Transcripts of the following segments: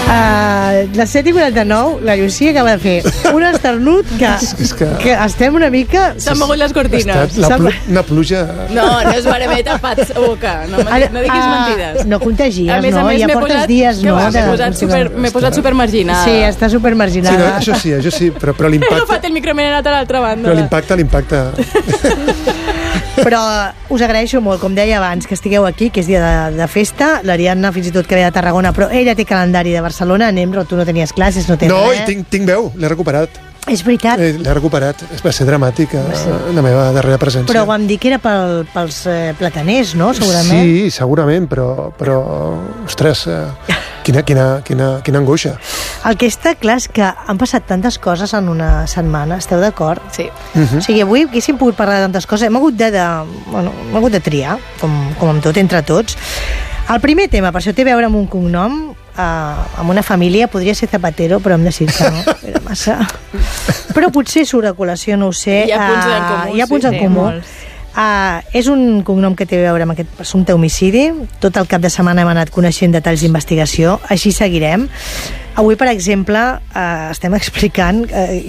Les 7:49, la Llucia acaba de fer un esternut que estem una mica... S'han mogut les cortines. Una pluja... No és vera, m'he tapat la boca. No diguis mentides. No contagies, a més, no? Ja portes dies, no? M'he posat supermarginada. Sí, està supermarginada. Sí, això sí, però l'impacte... He agafat el micromenerat a l'altra banda. Però l'impacte... Però us agraeixo molt, com deia abans, que estigueu aquí, que és dia de festa. L'Ariadna fins i tot que ve de Tarragona, però ella té calendari de Barcelona. Anem, tu no tenies classes, no tens res. No, i tinc veu, l'he recuperat. És veritat. L'he recuperat. Va ser dramàtic la meva darrera presència. Però vam dir que era pels plataners, no? Segurament. Sí, segurament, però ostres, quina angoixa. El que està clar és que han passat tantes coses en una setmana, esteu d'acord? Sí. O sigui, avui haguéssim pogut parlar de tantes coses. Hem hagut de triar, com amb tot, entre tots. El primer tema, per això té a veure amb un cognom, amb una família, podria ser Zapatero, però hem decidit que no, era massa. Però potser surt a col·lació, no ho sé. Hi ha punts en comú. Hi ha punts en comú. És un cognom que té a veure amb aquest presumpte homicidi. Tot el cap de setmana hem anat coneixent detalls d'investigació, així seguirem. Avui, per exemple, estem explicant,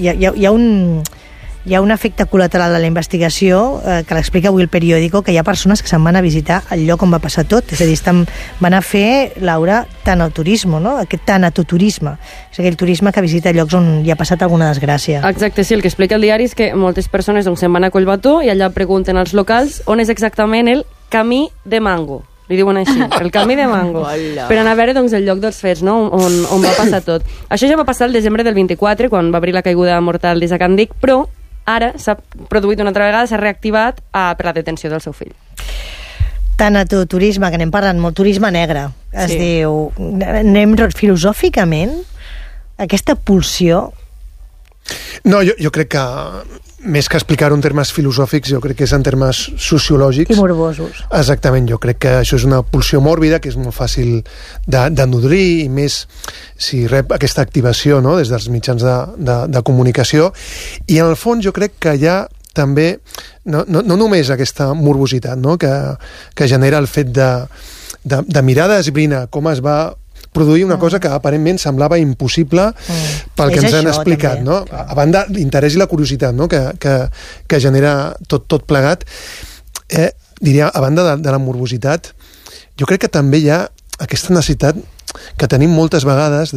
hi ha un efecte col·lateral de la investigació que l'explica avui el periòdico, que hi ha persones que se'n van a visitar el lloc on va passar tot, és a dir, van a fer, Laura, tanatoturisme, no? Aquest tanatoturisme, és aquell turisme que visita llocs on hi ha passat alguna desgràcia. Exacte, sí, el que explica el diari és que moltes persones se'n van a Collbató i allà pregunten als locals on és exactament el camí de Mango. Li diuen així, el camí de Mango, per anar a veure el lloc dels fets, no? on va passar tot. Això ja va passar el desembre del 24, quan va haver la caiguda mortal d'Isaac Andic, però ara s'ha produït una altra vegada, s'ha reactivat per la detenció del seu fill. Tanatoturisme, que n'hem parlat molt, turisme negre, es diu. Anem filosòficament, aquesta pulsió... No, jo crec que més que explicar-ho en termes filosòfics, jo crec que és en termes sociològics. I morbosos. Exactament, jo crec que això és una pulsió mòrbida, que és molt fàcil de nodrir, i més si rep aquesta activació, no?, des dels mitjans de comunicació. I en el fons jo crec que hi ha també, no només aquesta morbositat, no?, que genera el fet de mirar d'esbrinar com es va produir una cosa que aparentment semblava impossible pel que ens han explicat, no? A banda l'interès i la curiositat, no?, que genera tot plegat. Diria, a banda de la morbositat, jo crec que també hi ha aquesta necessitat que tenim moltes vegades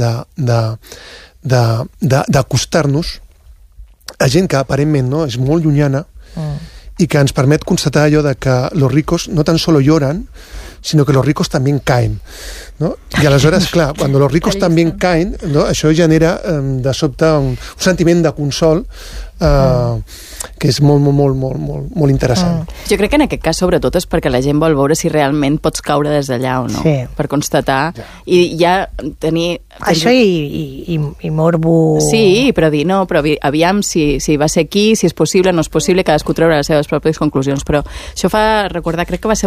d'acostar-nos a gent que aparentment, no?, és molt llunyana i que ens permet constatar allò de que los ricos no tan solo lloran, sino que los ricos también caen, ¿no? Y aleshores, clar, cuando los ricos también caen, ¿no?, això genera de sobte un sentiment de consol que és molt interessant. Jo crec que en aquest cas sobretot és perquè la gent vol veure si realment pots caure des d'allà o no, per constatar i ja tenir... Això i morbo... Sí, però dir, no, però aviam si va ser aquí, si és possible, no és possible, cadascú treure les seves pròpies conclusions, però això fa recordar, crec que va ser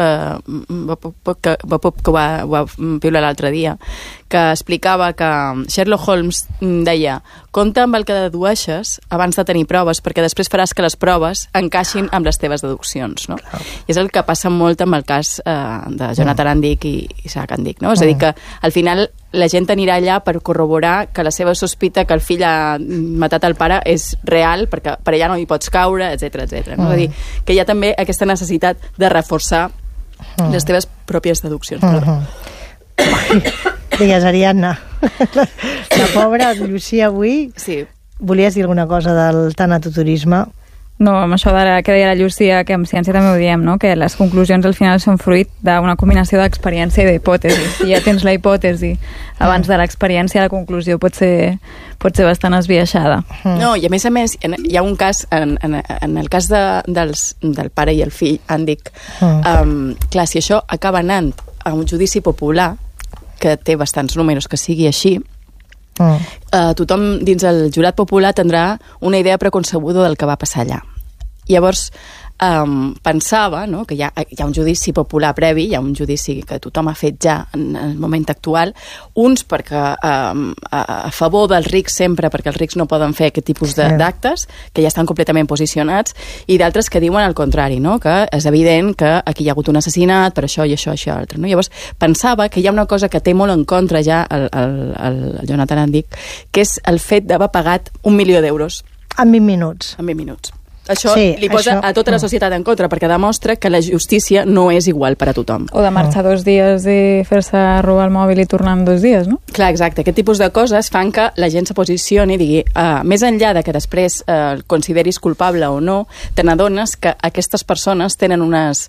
Bob que ho va piular l'altre dia, que explicava que Sherlock Holmes deia: compta amb el que dedueixes abans de tenir proves, perquè després faràs que les proves encaixin amb les teves deduccions, no? I és el que passa molt amb el cas de Jonathan Andic i Isaac Andic, no? És a dir, que al final la gent anirà allà per corroborar que la seva sospita que el fill ha matat el pare és real, perquè per allà no hi pots caure, etc. No? És a dir, que hi ha també aquesta necessitat de reforçar les teves pròpies deduccions. Digues, Ariadna. La pobra Llucia avui... Sí. Volies dir alguna cosa del tanatoturisme? No, amb això que deia la Llucia, que en ciència també ho diem, no?, que les conclusions al final són fruit d'una combinació d'experiència i d'hipòtesi. Si ja tens la hipòtesi abans de l'experiència, la conclusió pot ser bastant esbiaixada. No, i a més, hi ha un cas, en el cas del pare i el fill, Andic, clar, si això acaba anant a un judici popular, que té bastants números que sigui així, tothom dins el jurat popular tindrà una idea preconcebuda del que va passar allà. Llavors, pensava, no?, que hi ha un judici popular previ, hi ha un judici que tothom ha fet ja en el moment actual, uns perquè a favor dels rics sempre, perquè els rics no poden fer aquest tipus d'actes, que ja estan completament posicionats, i d'altres que diuen el contrari, no?, que és evident que aquí hi ha hagut un assassinat per això i això i això altre, no? Llavors pensava que hi ha una cosa que té molt en contra ja el Jonathan Andic, que és el fet d'haver pagat 1 milió d'euros. En 20 minuts. En 20 minuts. Això li posa a tota la societat en contra, perquè demostra que la justícia no és igual per a tothom. O de marxar 2 dies i fer-se robar el mòbil i tornar en 2 dies, no? Clar, exacte. Aquest tipus de coses fan que la gent se posicioni i digui, més enllà de que després el consideris culpable o no, te n'adones que aquestes persones tenen uns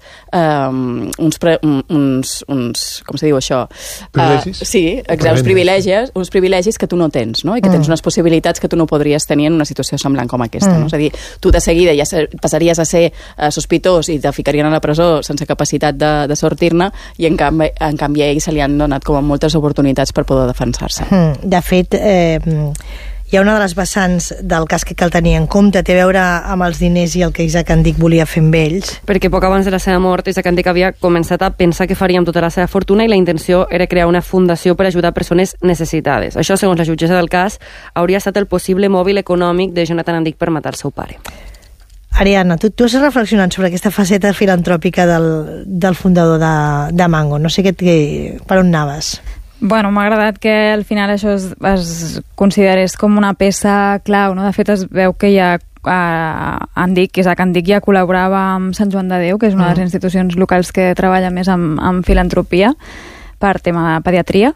com se diu això? Privilegis? Sí, exacte, uns privilegis que tu no tens, no? I que tens unes possibilitats que tu no podries tenir en una situació semblant com aquesta, no? És a dir, tu de seguida ja passaries a ser sospitós i te ficarien a la presó sense capacitat de sortir-ne, i en canvi a ell se li han donat com moltes oportunitats per poder defensar-se. De fet, hi ha una de les vessants del cas que cal tenir en compte, té a veure amb els diners i el que Isaac Andic volia fer amb ells. Perquè poc abans de la seva mort, Isaac Andic havia començat a pensar que faria amb tota la seva fortuna, i la intenció era crear una fundació per ajudar persones necessitades. Això, segons la jutgessa del cas, hauria estat el possible mòbil econòmic de Jonathan Andic per matar el seu pare. Ariadna, tu has reflexionat sobre aquesta faceta filantròpica del fundador de Mango. No sé per on anaves. Bueno, m'ha agradat que al final això es considerés com una peça clau, no? De fet, es veu que Isaac Andic ja col·laborava amb Sant Joan de Déu, que és una de les institucions locals que treballa més amb filantropia per tema de pediatria,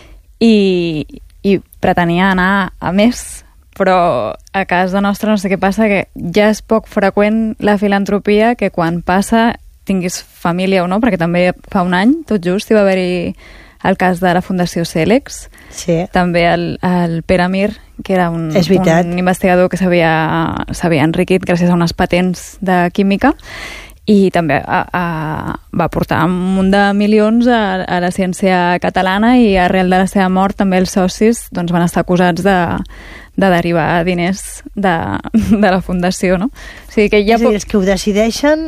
i pretenia anar a més, però a casa nostra no sé què passa, que ja és poc freqüent la filantropia, que quan passa tinguis família o no, perquè també fa un any, tot just, hi va haver-hi el cas de la Fundació Celex, també el Pere Mir, que era un investigador que s'havia enriquit gràcies a unes patents de química, i també va portar un munt de milions a la ciència catalana, i arrel de la seva mort també els socis van estar acusats de derivar diners de la fundació, no? O sigui que els que ho decideixen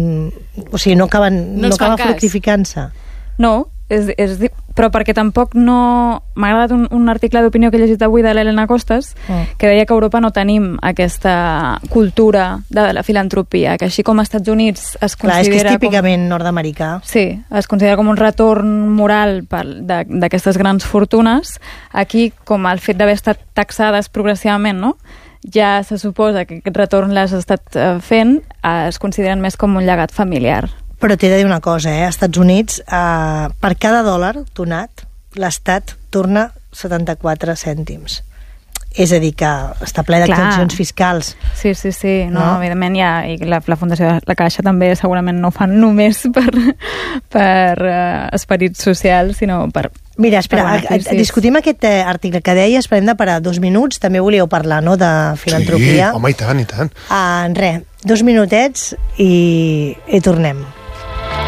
no acaben fructificant-se. No, però perquè tampoc no... M'ha agradat un article d'opinió que he llegit avui de l'Helena Costas, que deia que a Europa no tenim aquesta cultura de la filantropia, que així com als Estats Units es considera... Clar, és que és típicament nord-americà. Sí, es considera com un retorn moral d'aquestes grans fortunes. Aquí, com el fet d'haver estat taxades progressivament, no?, ja se suposa que aquest retorn l'has estat fent, es consideren més com un llegat familiar. Però t'he de dir una cosa, als Estats Units, per cada dòlar donat, l'Estat torna 74 cèntims. És a dir, que està ple d'exempcions fiscals. Sí. No, evidentment i la Fundació de la Caixa també segurament no ho fan només per esperit social, sinó per... Mira, espera, discutim aquest article que deies, però hem de parar 2 minuts. També volíeu parlar, no?, de filantropia. Sí, home, i tant. Res, 2 minutets i tornem.